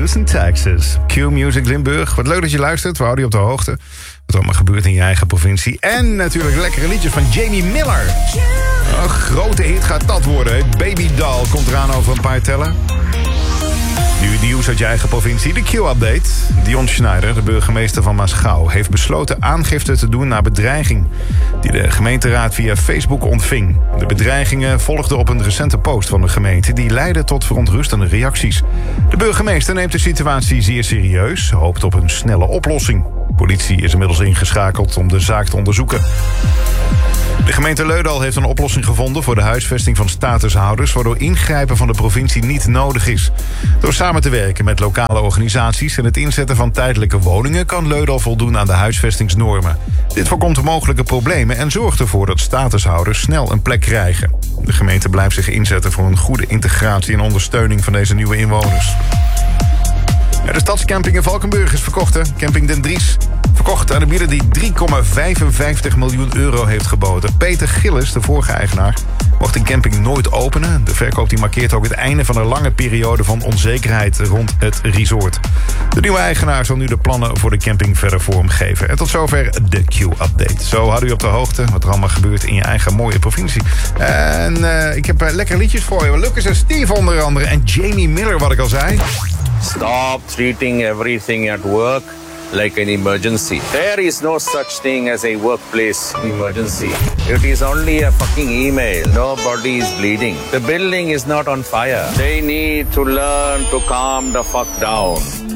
Houston, Texas. Q Music Limburg. Wat leuk dat je luistert. We houden je op de hoogte. Wat er allemaal gebeurt in je eigen provincie. En natuurlijk lekkere liedjes van Jamie Miller. Een grote hit gaat dat worden. Baby Doll komt eraan over een paar tellen. Nu nieuws uit je eigen provincie, de Q-update. Dion Schneider, de burgemeester van Maasgouw, heeft besloten aangifte te doen naar bedreiging die de gemeenteraad via Facebook ontving. De bedreigingen volgden op een recente post van de gemeente die leidden tot verontrustende reacties. De burgemeester neemt de situatie zeer serieus, hoopt op een snelle oplossing. De politie is inmiddels ingeschakeld om de zaak te onderzoeken. De gemeente Leudal heeft een oplossing gevonden voor de huisvesting van statushouders, waardoor ingrijpen van de provincie niet nodig is. Door samen te werken met lokale organisaties en het inzetten van tijdelijke woningen kan Leudal voldoen aan de huisvestingsnormen. Dit voorkomt mogelijke problemen en zorgt ervoor dat statushouders snel een plek krijgen. De gemeente blijft zich inzetten voor een goede integratie en ondersteuning van deze nieuwe inwoners. De stadscamping in Valkenburg is verkocht. Camping Den Dries. Verkocht aan de bieder die 3,55 miljoen euro heeft geboden. Peter Gillis, de vorige eigenaar, mocht de camping nooit openen. De verkoop die markeert ook het einde van een lange periode van onzekerheid rond het resort. De nieuwe eigenaar zal nu de plannen voor de camping verder vormgeven. En tot zover de Q-update. Zo houden we op de hoogte wat er allemaal gebeurt in je eigen mooie provincie. En ik heb lekkere liedjes voor je. Lucas en Steve onder andere. En Jamie Miller, wat ik al zei. Stop treating everything at work like an emergency. There is no such thing as a workplace emergency. It is only a fucking email. Nobody is bleeding. The building is not on fire. They need to learn to calm the fuck down.